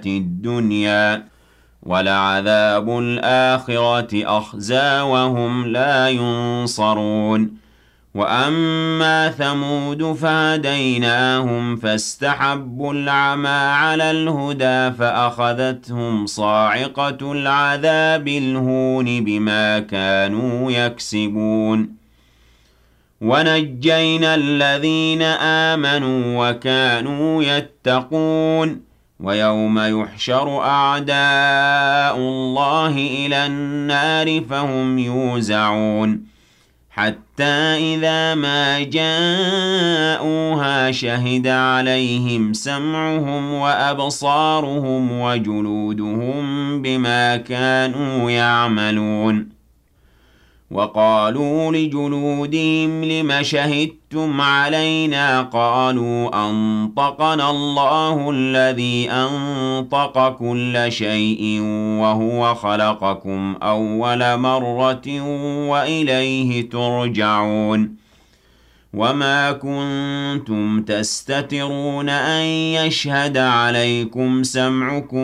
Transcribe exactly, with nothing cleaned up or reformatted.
الدنيا ولعذاب الآخرة أخزى وهم لا ينصرون وأما ثمود فهديناهم فاستحبوا العمى على الهدى فأخذتهم صاعقة العذاب الهون بما كانوا يكسبون ونجينا الذين آمنوا وكانوا يتقون ويوم يحشر أعداء الله إلى النار فهم يوزعون حتى إذا ما جاءوها شهد عليهم سمعهم وأبصارهم وجلودهم بما كانوا يعملون وقالوا لجلودهم لم شهدتم علينا قالوا أنطقنا الله الذي أنطق كل شيء وهو خلقكم أول مرة وإليه ترجعون وما كنتم تستترون أن يشهد عليكم سمعكم